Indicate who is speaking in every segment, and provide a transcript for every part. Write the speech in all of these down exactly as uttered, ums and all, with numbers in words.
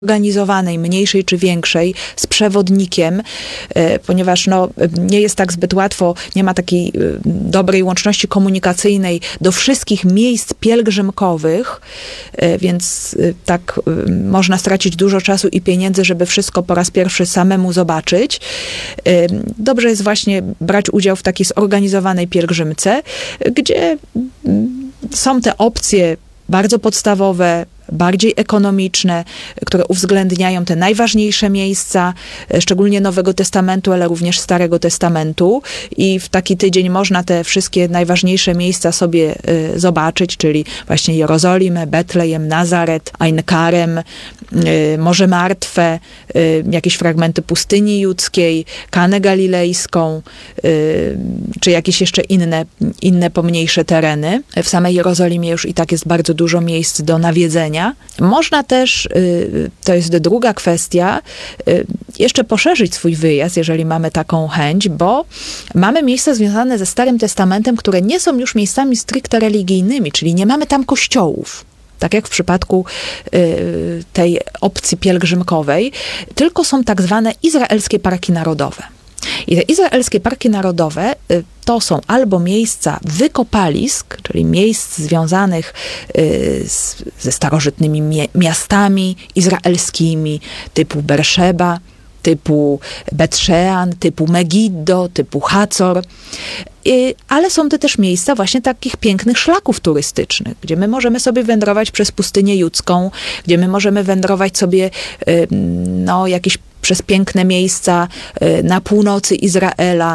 Speaker 1: organizowanej, mniejszej czy większej, z przewodnikiem, ponieważ no, nie jest tak zbyt łatwo, nie ma takiej dobrej łączności komunikacyjnej do wszystkich miejsc pielgrzymkowych, więc tak można stracić dużo czasu i pieniędzy, żeby wszystko po raz pierwszy samemu zobaczyć. Dobrze jest właśnie brać udział w takiej zorganizowanej pielgrzymce, gdzie są te opcje bardzo podstawowe, bardziej ekonomiczne, które uwzględniają te najważniejsze miejsca, szczególnie Nowego Testamentu, ale również Starego Testamentu. I w taki tydzień można te wszystkie najważniejsze miejsca sobie y, zobaczyć, czyli właśnie Jerozolimę, Betlejem, Nazaret, Ein Karem, y, Morze Martwe, y, jakieś fragmenty pustyni judzkiej, Kanę Galilejską, y, czy jakieś jeszcze inne, inne pomniejsze tereny. W samej Jerozolimie już i tak jest bardzo dużo miejsc do nawiedzenia. Można też, to jest druga kwestia, jeszcze poszerzyć swój wyjazd, jeżeli mamy taką chęć, bo mamy miejsca związane ze Starym Testamentem, które nie są już miejscami stricte religijnymi, czyli nie mamy tam kościołów. Tak jak w przypadku y, tej opcji pielgrzymkowej, tylko są tak zwane izraelskie parki narodowe. I te izraelskie parki narodowe y, to są albo miejsca wykopalisk, czyli miejsc związanych y, z, ze starożytnymi mie- miastami izraelskimi, typu Berszeba, typu Bet-Szean, typu Megiddo, typu Hacor. Y, ale są to też miejsca właśnie takich pięknych szlaków turystycznych, gdzie my możemy sobie wędrować przez pustynię judzką, gdzie my możemy wędrować sobie y, no, jakieś przez piękne miejsca na północy Izraela.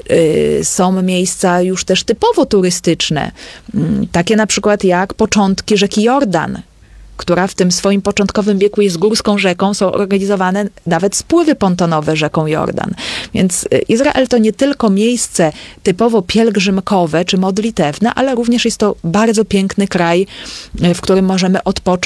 Speaker 1: Są miejsca już też typowo turystyczne, takie na przykład jak początki rzeki Jordan, która w tym swoim początkowym wieku jest górską rzeką, są organizowane nawet spływy pontonowe rzeką Jordan. Więc Izrael to nie tylko miejsce typowo pielgrzymkowe czy modlitewne, ale również jest to bardzo piękny kraj, w którym możemy odpocząć